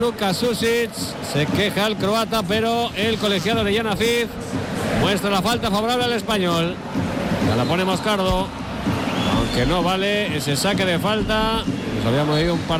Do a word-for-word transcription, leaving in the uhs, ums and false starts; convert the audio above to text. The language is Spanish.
Luka Susic, se queja el croata, pero el colegiado de Yanafid muestra la falta favorable al español. Ya la pone Moscardo, aunque no vale ese saque de falta. Nos habíamos ido un par